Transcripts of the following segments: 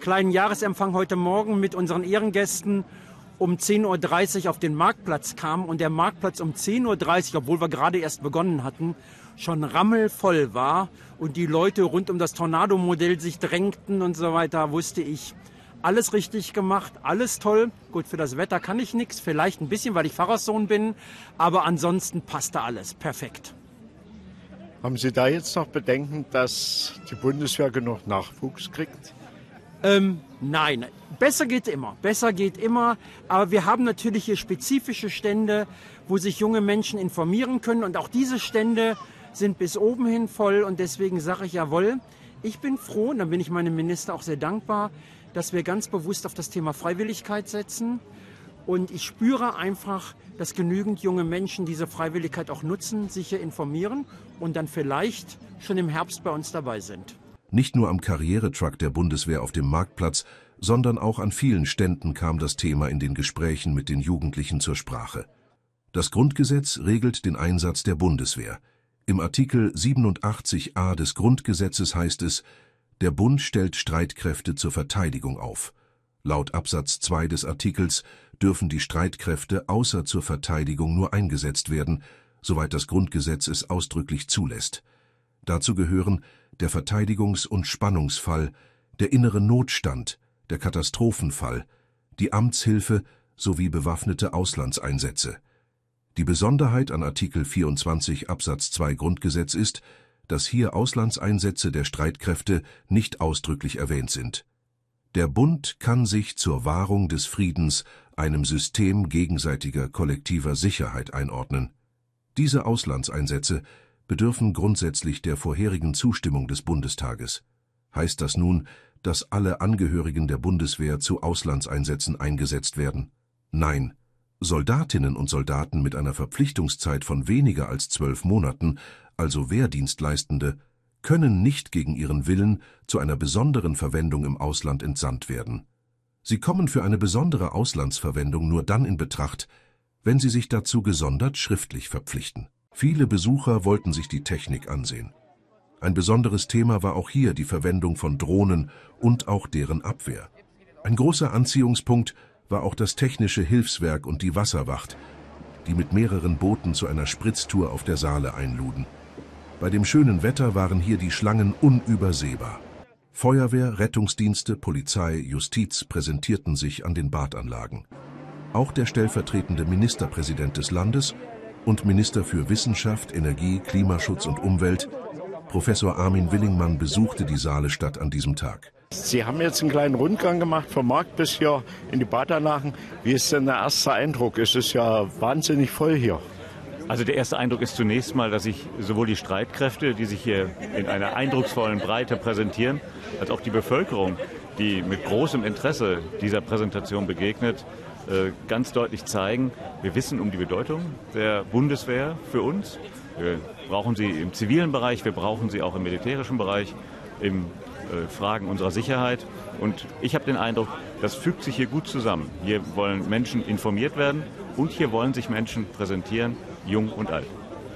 kleinen Jahresempfang heute Morgen mit unseren Ehrengästen um 10:30 Uhr auf den Marktplatz kam und der Marktplatz um 10:30 Uhr, obwohl wir gerade erst begonnen hatten, schon rammelvoll war und die Leute rund um das Tornado-Modell sich drängten und so weiter, wusste ich, alles richtig gemacht, alles toll. Gut, für das Wetter kann ich nichts, vielleicht ein bisschen, weil ich Pfarrerssohn bin, aber ansonsten passte alles perfekt. Haben Sie da jetzt noch Bedenken, dass die Bundeswehr genug Nachwuchs kriegt? Nein, besser geht immer, aber wir haben natürlich hier spezifische Stände, wo sich junge Menschen informieren können und auch diese Stände sind bis oben hin voll und deswegen sage ich jawohl, ich bin froh und dann bin ich meinem Minister auch sehr dankbar, dass wir ganz bewusst auf das Thema Freiwilligkeit setzen und ich spüre einfach, dass genügend junge Menschen diese Freiwilligkeit auch nutzen, sich hier informieren und dann vielleicht schon im Herbst bei uns dabei sind. Nicht nur am Karrieretruck der Bundeswehr auf dem Marktplatz, sondern auch an vielen Ständen kam das Thema in den Gesprächen mit den Jugendlichen zur Sprache. Das Grundgesetz regelt den Einsatz der Bundeswehr. Im Artikel 87a des Grundgesetzes heißt es, der Bund stellt Streitkräfte zur Verteidigung auf. Laut Absatz 2 des Artikels dürfen die Streitkräfte außer zur Verteidigung nur eingesetzt werden, soweit das Grundgesetz es ausdrücklich zulässt. Dazu gehören der Verteidigungs- und Spannungsfall, der innere Notstand, der Katastrophenfall, die Amtshilfe sowie bewaffnete Auslandseinsätze. Die Besonderheit an Artikel 24 Absatz 2 Grundgesetz ist, dass hier Auslandseinsätze der Streitkräfte nicht ausdrücklich erwähnt sind. Der Bund kann sich zur Wahrung des Friedens einem System gegenseitiger kollektiver Sicherheit einordnen. Diese Auslandseinsätze bedürfen grundsätzlich der vorherigen Zustimmung des Bundestages. Heißt das nun, dass alle Angehörigen der Bundeswehr zu Auslandseinsätzen eingesetzt werden? Nein. Soldatinnen und Soldaten mit einer Verpflichtungszeit von weniger als 12 Monaten, also Wehrdienstleistende, können nicht gegen ihren Willen zu einer besonderen Verwendung im Ausland entsandt werden. Sie kommen für eine besondere Auslandsverwendung nur dann in Betracht, wenn sie sich dazu gesondert schriftlich verpflichten. Viele Besucher wollten sich die Technik ansehen. Ein besonderes Thema war auch hier die Verwendung von Drohnen und auch deren Abwehr. Ein großer Anziehungspunkt war auch das technische Hilfswerk und die Wasserwacht, die mit mehreren Booten zu einer Spritztour auf der Saale einluden. Bei dem schönen Wetter waren hier die Schlangen unübersehbar. Feuerwehr, Rettungsdienste, Polizei, Justiz präsentierten sich an den Badanlagen. Auch der stellvertretende Ministerpräsident des Landes und Minister für Wissenschaft, Energie, Klimaschutz und Umwelt, Professor Armin Willingmann, besuchte die Saalestadt an diesem Tag. Sie haben jetzt einen kleinen Rundgang gemacht vom Markt bis hier in die Badanlagen. Wie ist denn der erste Eindruck? Es ist ja wahnsinnig voll hier. Also der erste Eindruck ist zunächst mal, dass sich sowohl die Streitkräfte, die sich hier in einer eindrucksvollen Breite präsentieren, als auch die Bevölkerung, die mit großem Interesse dieser Präsentation begegnet, ganz deutlich zeigen, wir wissen um die Bedeutung der Bundeswehr für uns. Wir brauchen sie im zivilen Bereich, wir brauchen sie auch im militärischen Bereich, in Fragen unserer Sicherheit. Und ich habe den Eindruck, das fügt sich hier gut zusammen. Hier wollen Menschen informiert werden und hier wollen sich Menschen präsentieren, jung und alt.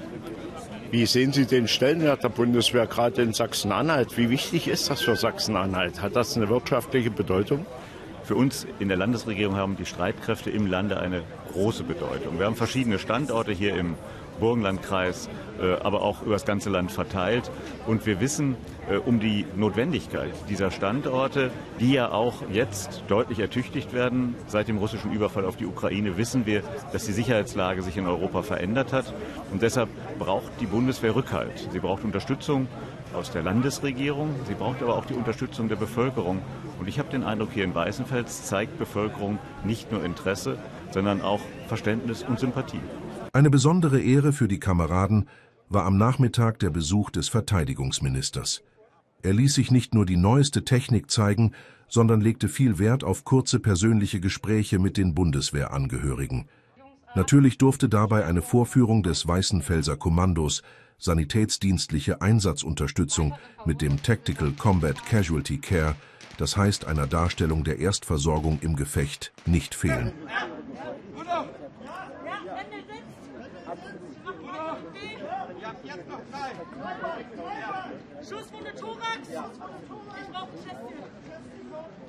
Wie sehen Sie den Stellenwert der Bundeswehr gerade in Sachsen-Anhalt? Wie wichtig ist das für Sachsen-Anhalt? Hat das eine wirtschaftliche Bedeutung? Für uns in der Landesregierung haben die Streitkräfte im Lande eine große Bedeutung. Wir haben verschiedene Standorte hier im Burgenlandkreis, aber auch über das ganze Land verteilt. Und wir wissen um die Notwendigkeit dieser Standorte, die ja auch jetzt deutlich ertüchtigt werden. Seit dem russischen Überfall auf die Ukraine wissen wir, dass die Sicherheitslage sich in Europa verändert hat. Und deshalb braucht die Bundeswehr Rückhalt. Sie braucht Unterstützung aus der Landesregierung. Sie braucht aber auch die Unterstützung der Bevölkerung. Und ich habe den Eindruck, hier in Weißenfels zeigt Bevölkerung nicht nur Interesse, sondern auch Verständnis und Sympathie. Eine besondere Ehre für die Kameraden war am Nachmittag der Besuch des Verteidigungsministers. Er ließ sich nicht nur die neueste Technik zeigen, sondern legte viel Wert auf kurze persönliche Gespräche mit den Bundeswehrangehörigen. Natürlich durfte dabei eine Vorführung des Weißenfelser Kommandos, sanitätsdienstliche Einsatzunterstützung mit dem Tactical Combat Casualty Care, das heißt einer Darstellung der Erstversorgung im Gefecht, nicht fehlen. Schusswunde Thorax! Ich brauche ein Schätzchen.